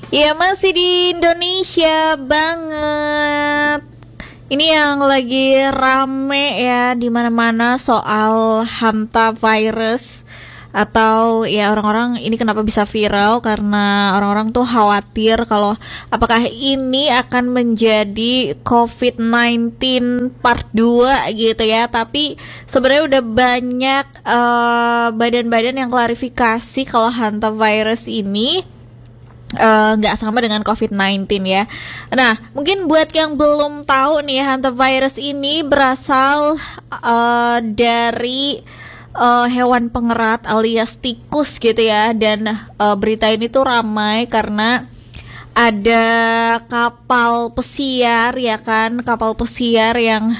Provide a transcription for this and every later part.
Ya masih di Indonesia banget. Ini yang lagi rame ya di mana-mana soal hantavirus atau ya orang-orang ini kenapa bisa viral karena orang-orang tuh khawatir kalau apakah ini akan menjadi COVID-19 part 2 gitu ya. Tapi sebenarnya udah banyak badan-badan yang klarifikasi kalau hantavirus ini nggak sama dengan COVID-19 ya. Nah, mungkin buat yang belum tahu nih, hantavirus ini berasal dari hewan pengerat alias tikus gitu ya. Dan berita ini tuh ramai karena ada kapal pesiar ya kan, kapal pesiar yang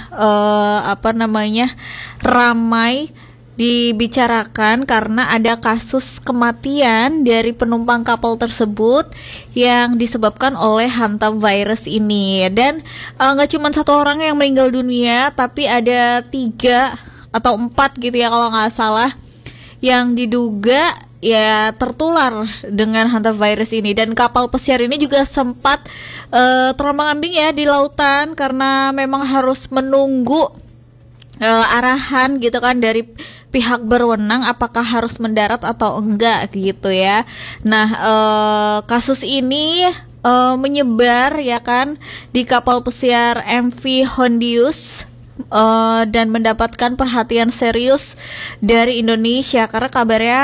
ramai dibicarakan karena ada kasus kematian dari penumpang kapal tersebut yang disebabkan oleh hantavirus ini. Dan nggak cuma satu orang yang meninggal dunia, tapi ada 3 atau 4 gitu ya kalau nggak salah yang diduga ya tertular dengan hantavirus ini. Dan kapal pesiar ini juga sempat terombang-ambing ya di lautan karena memang harus menunggu arahan gitu kan dari pihak berwenang apakah harus mendarat atau enggak gitu ya. Nah, kasus ini menyebar ya kan di kapal pesiar MV Hondius dan mendapatkan perhatian serius dari Indonesia karena kabarnya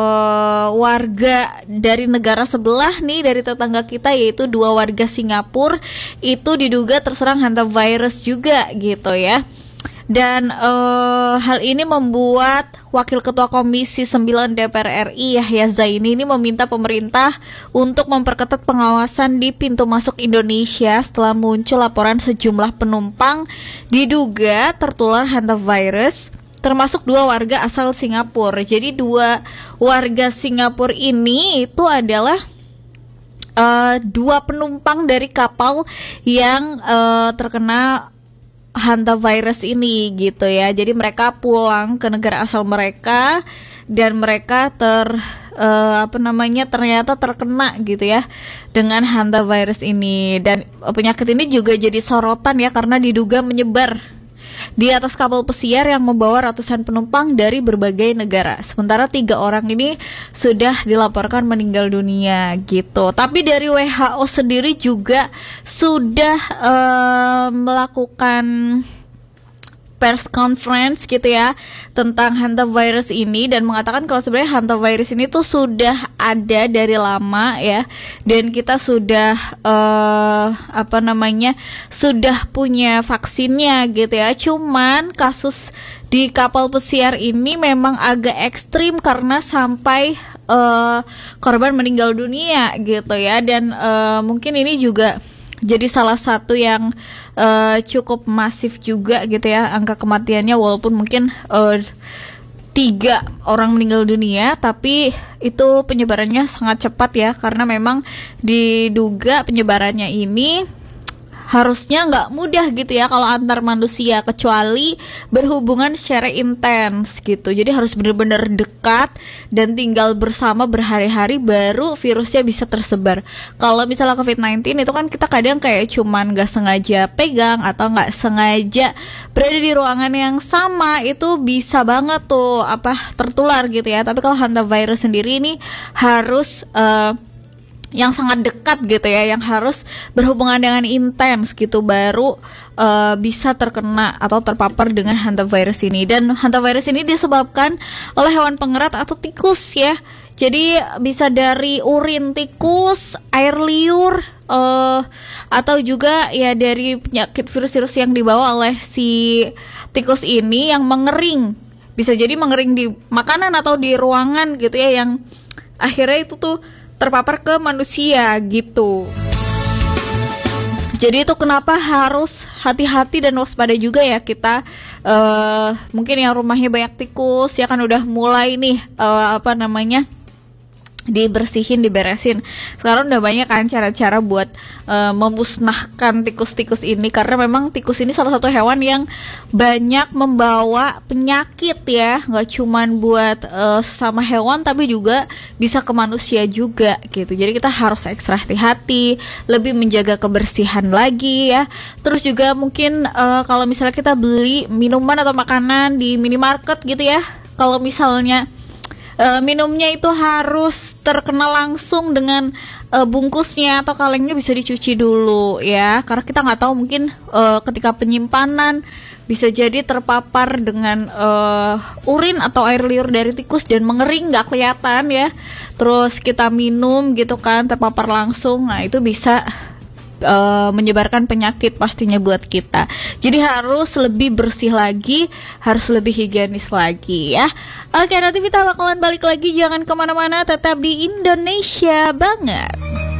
warga dari negara sebelah nih, dari tetangga kita, yaitu 2 warga Singapura itu diduga terserang hantavirus juga gitu ya. Dan hal ini membuat Wakil Ketua Komisi 9 DPR RI Yahya Zaini ini meminta pemerintah untuk memperketat pengawasan di pintu masuk Indonesia setelah muncul laporan sejumlah penumpang diduga tertular hantavirus, termasuk 2 warga asal Singapura. Jadi 2 warga Singapura ini itu adalah 2 penumpang dari kapal yang terkena hantavirus ini gitu ya. Jadi mereka pulang ke negara asal mereka dan mereka ternyata terkena gitu ya dengan hantavirus ini. Dan penyakit ini juga jadi sorotan ya karena diduga menyebar di atas kapal pesiar yang membawa ratusan penumpang dari berbagai negara. Sementara 3 orang ini sudah dilaporkan meninggal dunia gitu. Tapi dari WHO sendiri juga sudah melakukan press conference gitu ya tentang hantavirus ini dan mengatakan kalau sebenarnya hantavirus ini tuh sudah ada dari lama ya, dan kita sudah sudah punya vaksinnya gitu ya. Cuman kasus di kapal pesiar ini memang agak ekstrim karena sampai korban meninggal dunia gitu ya. Dan mungkin ini juga jadi salah satu yang cukup masif juga gitu ya angka kematiannya, walaupun mungkin 3 orang meninggal dunia, tapi itu penyebarannya sangat cepat ya karena memang diduga penyebarannya ini harusnya nggak mudah gitu ya kalau antar manusia, kecuali berhubungan secara intens gitu. Jadi harus benar-benar dekat dan tinggal bersama berhari-hari baru virusnya bisa tersebar. Kalau misalnya COVID-19 itu kan kita kadang kayak cuman nggak sengaja pegang atau nggak sengaja berada di ruangan yang sama, itu bisa banget tuh tertular gitu ya. Tapi kalau hantavirus sendiri ini harus yang sangat dekat gitu ya, yang harus berhubungan dengan intens gitu baru bisa terkena atau terpapar dengan hantavirus ini. Dan hantavirus ini disebabkan oleh hewan pengerat atau tikus ya. Jadi bisa dari urin tikus, air liur, atau juga ya dari penyakit virus-virus yang dibawa oleh si tikus ini yang mengering. Bisa jadi mengering di makanan atau di ruangan gitu ya, yang akhirnya itu tuh terpapar ke manusia gitu. Jadi itu kenapa harus hati-hati dan waspada juga ya kita. Mungkin yang rumahnya banyak tikus ya kan udah mulai nih dibersihin, diberesin. Sekarang udah banyak kan cara-cara buat memusnahkan tikus-tikus ini, karena memang tikus ini salah satu hewan yang banyak membawa penyakit ya, nggak cuman buat sesama hewan tapi juga bisa ke manusia juga gitu. Jadi kita harus ekstra hati-hati, lebih menjaga kebersihan lagi ya. Terus juga mungkin kalau misalnya kita beli minuman atau makanan di minimarket gitu ya, kalau misalnya minumnya itu harus terkena langsung dengan bungkusnya atau kalengnya, bisa dicuci dulu ya, karena kita nggak tahu, mungkin ketika penyimpanan bisa jadi terpapar dengan urin atau air liur dari tikus dan mengering nggak kelihatan ya, terus kita minum gitu kan, terpapar langsung, nah itu bisa menyebarkan penyakit pastinya buat kita. Jadi harus lebih bersih lagi, harus lebih higienis lagi ya. Oke, nanti kita bakalan balik lagi, jangan kemana-mana, tetap di Indonesia banget.